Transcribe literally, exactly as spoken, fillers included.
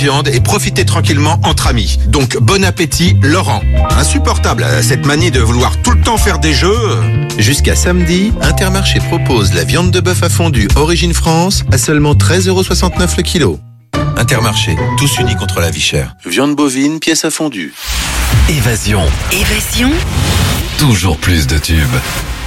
viande et profiter tranquillement entre amis. Donc bon appétit, Laurent. Insupportable, cette manie de vouloir tout le temps faire des jeux. Jusqu'à samedi, Intermarché propose la viande de bœuf à fondu Origine France à seulement treize euros soixante-neuf le kilo. Intermarché, tous unis contre la vie chère. Viande bovine, pièce à fondu. Évasion. Évasion. Toujours plus de tubes.